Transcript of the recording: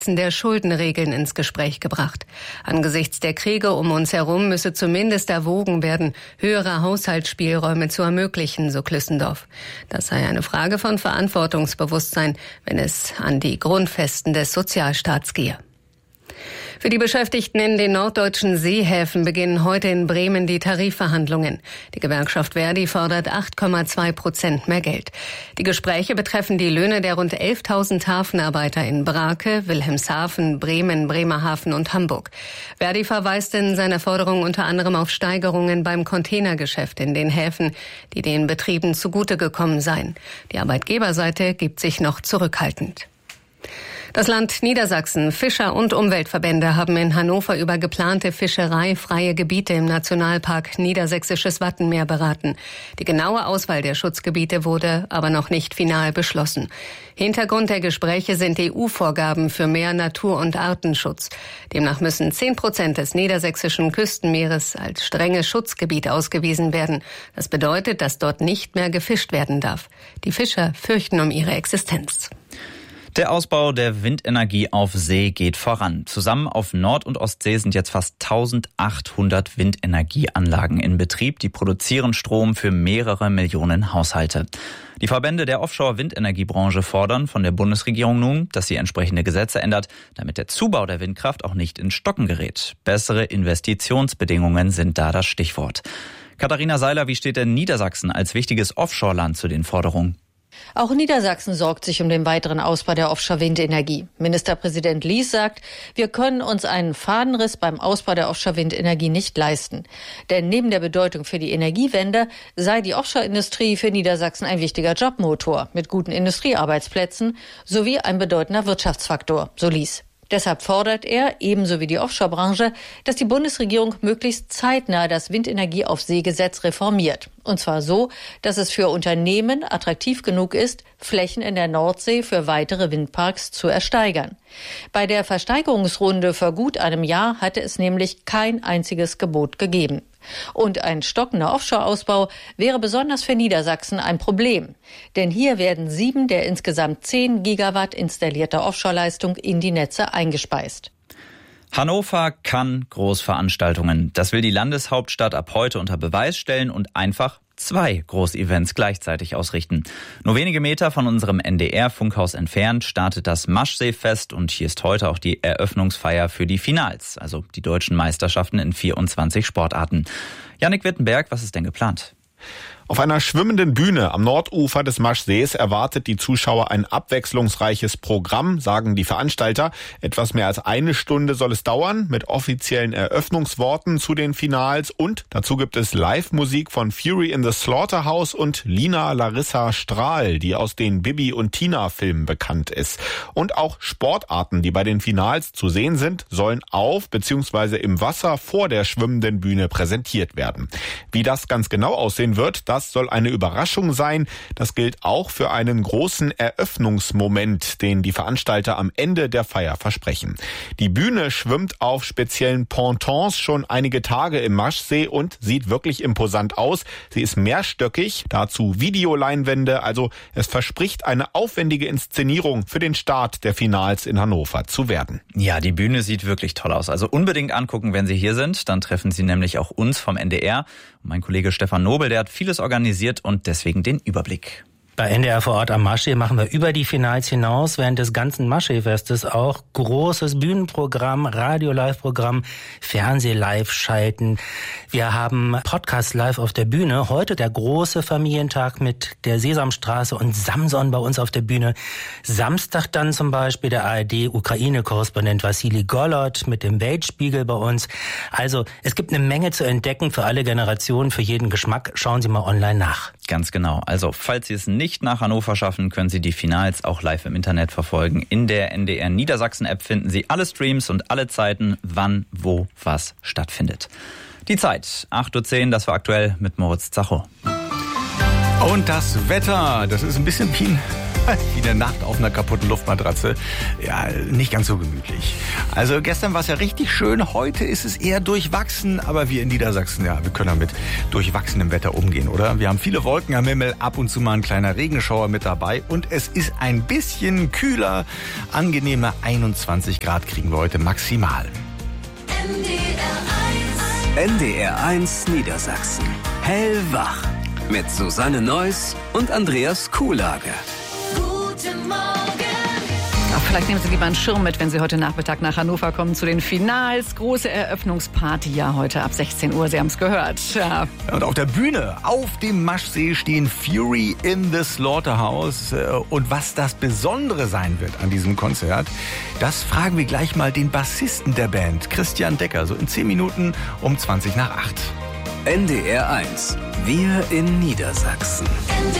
der Schuldenregeln ins Gespräch gebracht. Angesichts der Kriege um uns herum müsse zumindest erwogen werden, höhere Haushaltsspielräume zu ermöglichen, so Klüssendorf. Das sei eine Frage von Verantwortungsbewusstsein, wenn es an die Grundfesten des Sozialstaats gehe. Für die Beschäftigten in den norddeutschen Seehäfen beginnen heute in Bremen die Tarifverhandlungen. Die Gewerkschaft Verdi fordert 8,2% mehr Geld. Die Gespräche betreffen die Löhne der rund 11.000 Hafenarbeiter in Brake, Wilhelmshaven, Bremen, Bremerhaven und Hamburg. Verdi verweist in seiner Forderung unter anderem auf Steigerungen beim Containergeschäft in den Häfen, die den Betrieben zugute gekommen seien. Die Arbeitgeberseite gibt sich noch zurückhaltend. Das Land Niedersachsen, Fischer- und Umweltverbände haben in Hannover über geplante fischereifreie Gebiete im Nationalpark Niedersächsisches Wattenmeer beraten. Die genaue Auswahl der Schutzgebiete wurde aber noch nicht final beschlossen. Hintergrund der Gespräche sind EU-Vorgaben für mehr Natur- und Artenschutz. Demnach müssen 10% des niedersächsischen Küstenmeeres als strenges Schutzgebiet ausgewiesen werden. Das bedeutet, dass dort nicht mehr gefischt werden darf. Die Fischer fürchten um ihre Existenz. Der Ausbau der Windenergie auf See geht voran. Zusammen auf Nord- und Ostsee sind jetzt fast 1800 Windenergieanlagen in Betrieb. Die produzieren Strom für mehrere Millionen Haushalte. Die Verbände der Offshore-Windenergiebranche fordern von der Bundesregierung nun, dass sie entsprechende Gesetze ändert, damit der Zubau der Windkraft auch nicht ins Stocken gerät. Bessere Investitionsbedingungen sind da das Stichwort. Katharina Seiler, wie steht denn Niedersachsen als wichtiges Offshore-Land zu den Forderungen? Auch Niedersachsen sorgt sich um den weiteren Ausbau der Offshore-Windenergie. Ministerpräsident Lies sagt, wir können uns einen Fadenriss beim Ausbau der Offshore-Windenergie nicht leisten. Denn neben der Bedeutung für die Energiewende sei die Offshore-Industrie für Niedersachsen ein wichtiger Jobmotor mit guten Industriearbeitsplätzen sowie ein bedeutender Wirtschaftsfaktor, so Lies. Deshalb fordert er, ebenso wie die Offshore-Branche, dass die Bundesregierung möglichst zeitnah das Windenergie-auf-See-Gesetz reformiert. Und zwar so, dass es für Unternehmen attraktiv genug ist, Flächen in der Nordsee für weitere Windparks zu ersteigern. Bei der Versteigerungsrunde vor gut einem Jahr hatte es nämlich kein einziges Gebot gegeben. Und ein stockender Offshore-Ausbau wäre besonders für Niedersachsen ein Problem. Denn hier werden 7 der insgesamt 10 Gigawatt installierter Offshore-Leistung in die Netze eingespeist. Hannover kann Großveranstaltungen. Das will die Landeshauptstadt ab heute unter Beweis stellen und einfach 2 Großevents gleichzeitig ausrichten. Nur wenige Meter von unserem NDR-Funkhaus entfernt startet das Maschseefest und hier ist heute auch die Eröffnungsfeier für die Finals, also die deutschen Meisterschaften in 24 Sportarten. Jannik Wittenberg, was ist denn geplant? Auf einer schwimmenden Bühne am Nordufer des Maschsees erwartet die Zuschauer ein abwechslungsreiches Programm, sagen die Veranstalter. Etwas mehr als 1 Stunde soll es dauern, mit offiziellen Eröffnungsworten zu den Finals. Und dazu gibt es Live-Musik von Fury in the Slaughterhouse und Lina Larissa Strahl, die aus den Bibi und Tina-Filmen bekannt ist. Und auch Sportarten, die bei den Finals zu sehen sind, sollen auf bzw. im Wasser vor der schwimmenden Bühne präsentiert werden. Wie das ganz genau aussehen wird, das soll eine Überraschung sein. Das gilt auch für einen großen Eröffnungsmoment, den die Veranstalter am Ende der Feier versprechen. Die Bühne schwimmt auf speziellen Pontons schon einige Tage im Maschsee und sieht wirklich imposant aus. Sie ist mehrstöckig, dazu Videoleinwände, also es verspricht eine aufwendige Inszenierung für den Start der Finals in Hannover zu werden. Ja, die Bühne sieht wirklich toll aus. Also unbedingt angucken, wenn Sie hier sind. Dann treffen Sie nämlich auch uns vom NDR. Und mein Kollege Stefan Nobel, der hat vieles organisiert und deswegen den Überblick. Bei NDR vor Ort am Maschsee machen wir über die Finals hinaus während des ganzen Maschsee-Festes auch großes Bühnenprogramm, Radio-Live-Programm, Fernseh-Live schalten. Wir haben Podcast live auf der Bühne. Heute der große Familientag mit der Sesamstraße und Samson bei uns auf der Bühne. Samstag dann zum Beispiel der ARD-Ukraine-Korrespondent Wassili Golod mit dem Weltspiegel bei uns. Also es gibt eine Menge zu entdecken für alle Generationen, für jeden Geschmack. Schauen Sie mal online nach. Ganz genau. Also falls Sie es nicht nach Hannover schaffen, können Sie die Finals auch live im Internet verfolgen. In der NDR Niedersachsen App finden Sie alle Streams und alle Zeiten, wann, wo, was stattfindet. Die Zeit, 8:10 Uhr, das war aktuell mit Moritz Zacho. Und das Wetter, das ist ein bisschen wie eine Nacht auf einer kaputten Luftmatratze. Ja, nicht ganz so gemütlich. Also gestern war es ja richtig schön, heute ist es eher durchwachsen, aber wir in Niedersachsen, ja, wir können damit durchwachsenem Wetter umgehen, oder? Wir haben viele Wolken am Himmel, ab und zu mal ein kleiner Regenschauer mit dabei und es ist ein bisschen kühler, angenehme 21 Grad kriegen wir heute maximal. NDR 1 Niedersachsen. Hellwach. Mit Susanne Neuss und Andreas Kuhlage. Guten Morgen. Vielleicht nehmen Sie lieber einen Schirm mit, wenn Sie heute Nachmittag nach Hannover kommen zu den Finals. Große Eröffnungsparty ja heute ab 16 Uhr, Sie haben es gehört. Ja. Und auf der Bühne, auf dem Maschsee stehen Fury in the Slaughterhouse. Und was das Besondere sein wird an diesem Konzert, das fragen wir gleich mal den Bassisten der Band, Christian Decker, so in 10 Minuten um 20 nach 8. NDR 1. Wir in Niedersachsen.